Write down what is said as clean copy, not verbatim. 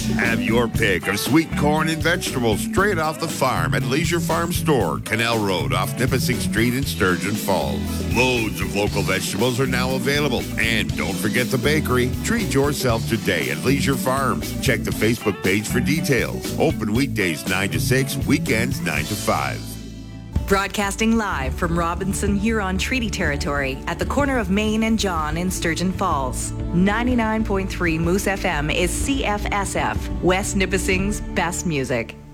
Have your pick of sweet corn and vegetables straight off the farm at Leisure Farm Store, Canal Road off Nipissing Street in Sturgeon Falls. Loads of local vegetables are now available. And don't forget the bakery. Treat yourself today at Leisure Farms. Check the Facebook page for details. Open weekdays 9 to 6, weekends 9 to 5. Broadcasting live from Robinson Huron Treaty Territory at the corner of Main and John in Sturgeon Falls. 99.3 Moose FM is CFSF, West Nipissing's best music.